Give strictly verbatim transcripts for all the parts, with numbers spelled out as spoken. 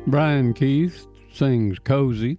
Brian Keith sings Cozy.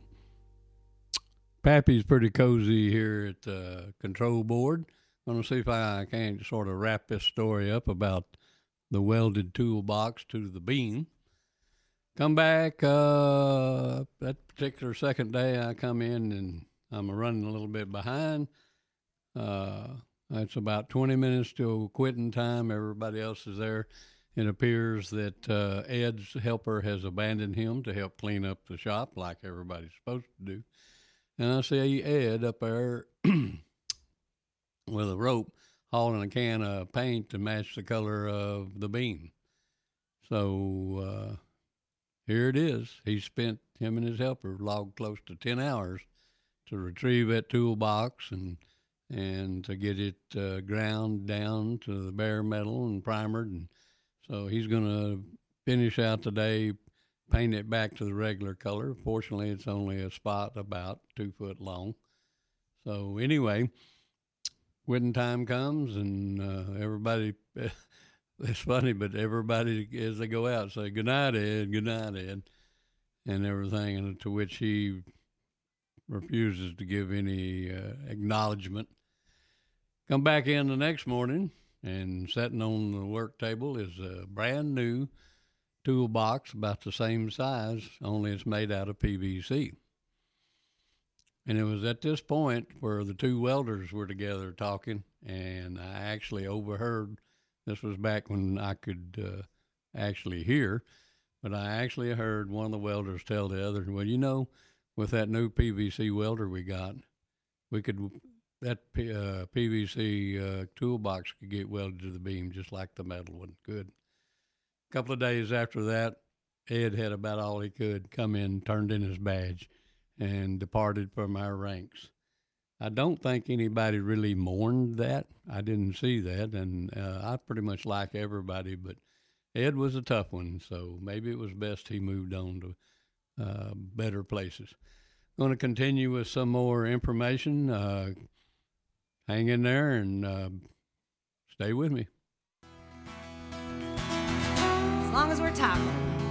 Pappy's pretty cozy here at the control board. I'm going to see if I can't sort of wrap this story up about the welded toolbox to the beam. Come back, uh, that particular second day I come in and I'm running a little bit behind. Uh, it's about twenty minutes till quitting time. Everybody else is there. It appears that uh, Ed's helper has abandoned him to help clean up the shop like everybody's supposed to do. And I see Ed up there with a rope hauling a can of paint to match the color of the beam. So uh, here it is. He spent, him and his helper, logged close to ten hours to retrieve that toolbox and and to get it uh, ground down to the bare metal and primered. And so he's going to finish out the day, paint it back to the regular color. Fortunately, it's only a spot about two foot long. So anyway, quitting time comes, and uh, everybody, it's funny, but everybody, as they go out, say, "Good night, Ed, good night, Ed," and everything, and to which he refuses to give any uh, acknowledgement. Come back in the next morning, and sitting on the work table is a brand new toolbox about the same size, only it's made out of P V C. And it was at this point where the two welders were together talking, and I actually overheard, this was back when I could uh, actually hear, but I actually heard one of the welders tell the other, well, you know, with that new P V C welder we got, we could, that P, uh, P V C uh, toolbox could get welded to the beam just like the metal one could. A couple of days after that, Ed had about all he could, come in, turned in his badge, and departed from our ranks. I don't think anybody really mourned that. I didn't see that, and uh, I pretty much like everybody, but Ed was a tough one, so maybe it was best he moved on to uh, better places. Going to continue with some more information. Uh, hang in there and uh, stay with me. As long as we're talking.